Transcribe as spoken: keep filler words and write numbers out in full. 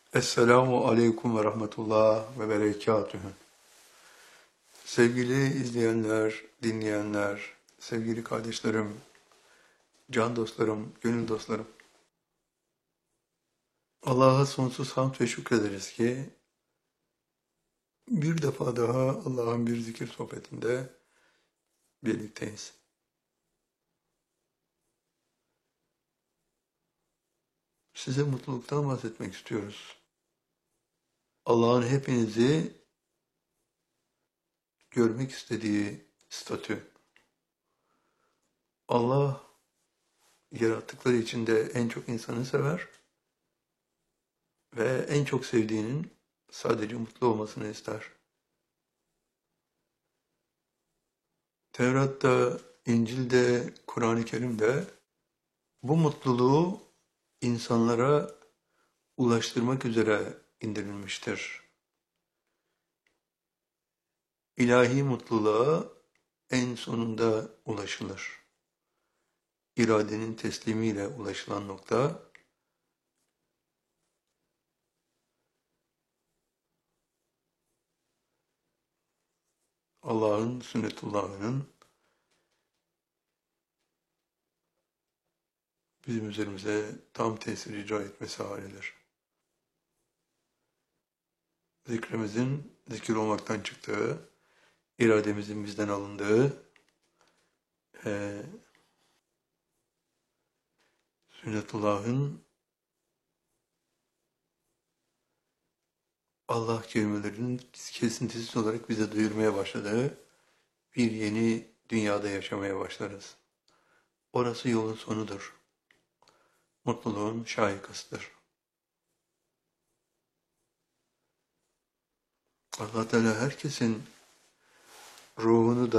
Esselamu Aleyküm ve Rahmetullah ve Berekatühü. Sevgili izleyenler, dinleyenler, sevgili kardeşlerim, can dostlarım, gönül dostlarım. Allah'a sonsuz hamd ve şükrederiz ki bir defa daha Allah'ın bir zikir sohbetinde birlikteyiz. Size mutluluktan bahsetmek istiyoruz. Allah'ın hepinizi görmek istediği statü. Allah yarattıkları içinde en çok insanı sever ve en çok sevdiğinin sadece mutlu olmasını ister. Tevrat'ta, İncil'de, Kur'an-ı Kerim'de bu mutluluğu insanlara ulaştırmak üzere indirilmiştir. İlahi mutluluğa en sonunda ulaşılır. İradenin teslimiyle ulaşılan nokta, Allah'ın sünnetullahının bizim üzerimize tam tesir icra etmesi halidir. Zikrimizin zikir olmaktan çıktığı, irademizin bizden alındığı, e, sünnetullahın Allah kelimelerinin kesintisiz olarak bize duyurmaya başladığı bir yeni dünyada yaşamaya başlarız. Orası yolun sonudur. Mutluluğun şahikasıdır. Allah Teala herkesin ruhunu da